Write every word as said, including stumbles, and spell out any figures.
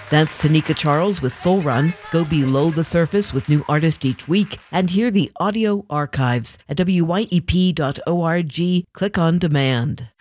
That's Tanika Charles with Soul Run. Go below the surface with new artists each week and hear the audio archives at W Y E P dot org. Click on demand.